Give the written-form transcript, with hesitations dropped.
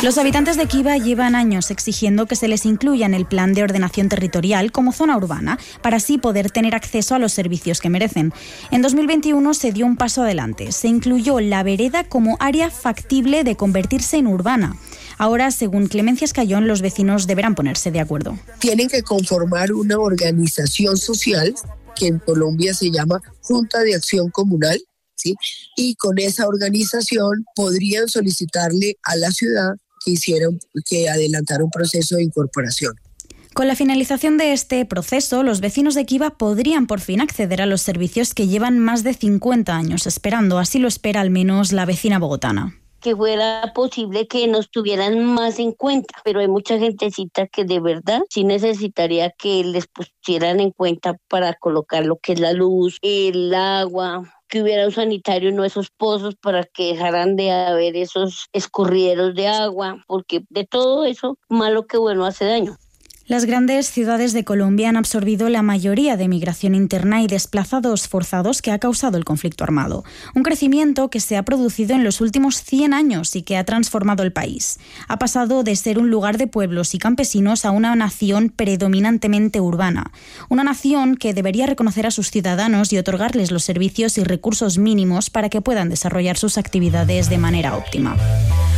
Los habitantes de Kiva llevan años exigiendo que se les incluya en el plan de ordenación territorial como zona urbana, para así poder tener acceso a los servicios que merecen. En 2021 se dio un paso adelante. Se incluyó la vereda como área factible de convertirse en urbana. Ahora, según Clemencia Escayón, los vecinos deberán ponerse de acuerdo. Tienen que conformar una organización social que en Colombia se llama Junta de Acción Comunal, ¿sí? Y con esa organización podrían solicitarle a la ciudad que adelantara un proceso de incorporación. Con la finalización de este proceso, los vecinos de Kiva podrían por fin acceder a los servicios que llevan más de 50 años esperando. Así lo espera al menos la vecina bogotana. Que fuera posible que nos tuvieran más en cuenta, pero hay mucha gentecita que de verdad sí necesitaría que les pusieran en cuenta para colocar lo que es la luz, el agua, que hubiera un sanitario, no esos pozos para que dejaran de haber esos escurrideros de agua, porque de todo eso, malo que bueno, hace daño. Las grandes ciudades de Colombia han absorbido la mayoría de migración interna y desplazados forzados que ha causado el conflicto armado. Un crecimiento que se ha producido en los últimos 100 años y que ha transformado el país. Ha pasado de ser un lugar de pueblos y campesinos a una nación predominantemente urbana. Una nación que debería reconocer a sus ciudadanos y otorgarles los servicios y recursos mínimos para que puedan desarrollar sus actividades de manera óptima.